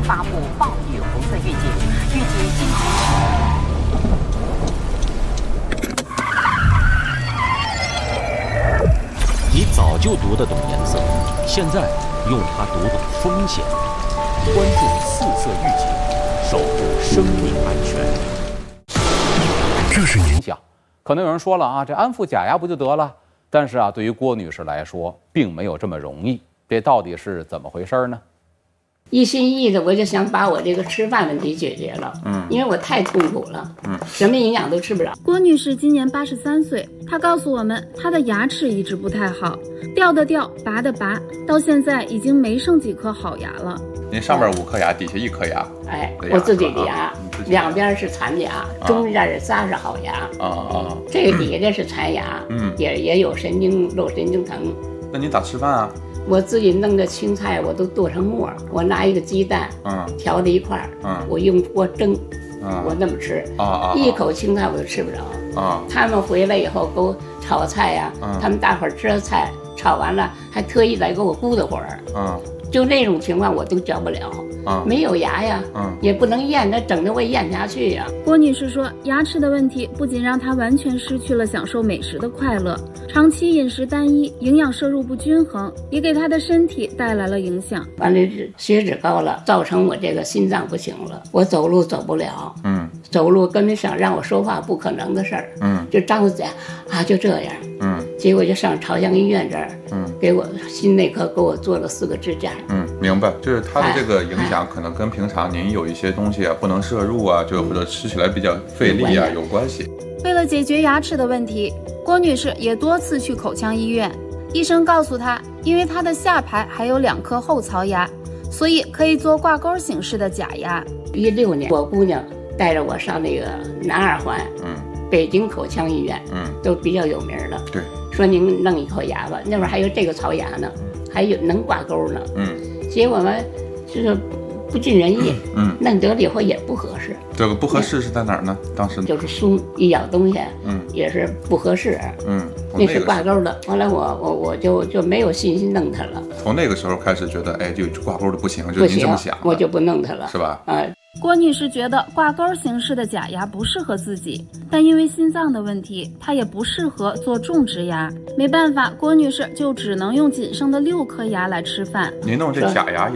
发布暴雨红色预警，预计今你早就读得懂颜色，现在用它读懂风险。关注四色预警，守护生命安全。 这是您想，可能有人说了啊，这安抚假牙不就得了？但是啊，对于郭女士来说，并没有这么容易。这到底是怎么回事呢？ 一心一意的，我就想把我这个吃饭问题解决了。因为我太痛苦了。什么营养都吃不着。 郭女士今年83岁，她告诉我们，她的牙齿一直不太好，掉的掉，拔的拔，到现在已经没剩几颗好牙了。 您上面5颗牙，底下1颗牙。 哎，我自己的牙，两边是残牙，中间仨是好牙。这个底下这是残牙，也有神经肉神经疼。 那您咋吃饭啊？ 我自己弄的青菜我都剁成末，我拿一个鸡蛋，调在一块儿，我用锅蒸，我那么吃，一口青菜我都吃不着。他们回来以后给我炒菜呀，他们大伙儿吃了菜，炒完了还特意来给我咕嘟会儿，就那种情况我都嚼不了。没有牙呀，也不能咽，那整的我咽不下去呀。 郭女士说，牙齿的问题不仅让她完全失去了享受美食的快乐，长期饮食单一，营养摄入不均衡，也给她的身体带来了影响。 完了，血脂高了，造成我这个心脏不行了，我走路走不了，走路根本想让我说话不可能的事儿，就张着嘴啊，就这样，结果就上朝阳医院这儿，给我心内科给我做了4个支架。 明白，就是它的这个影响可能跟平常您有一些东西啊不能摄入啊，就或者吃起来比较费力啊有关系。 为了解决牙齿的问题，郭女士也多次去口腔医院，医生告诉她，因为她的下排还有2颗后槽牙，所以可以做挂钩形式的假牙。 16年，我姑娘带着我上那个南二环，北京口腔医院，都比较有名的。对，说您弄一口牙吧，那会儿还有这个槽牙呢，还有能挂钩呢。结果嘛，就是不尽人意，弄得了以后也不合适。 这个不合适是在哪儿呢？当时就是松，一咬东西，也是不合适。那是挂钩的。后来我就没有信心弄它了。 从那个时候开始觉得，哎，就挂钩的不行，就是您这么想， 我就不弄它了， 是吧？ 郭女士觉得挂钩形式的假牙不适合自己，但因为心脏的问题，她也不适合做种植牙。没办法，郭女士就只能用仅剩的6颗牙来吃饭。 您弄这假牙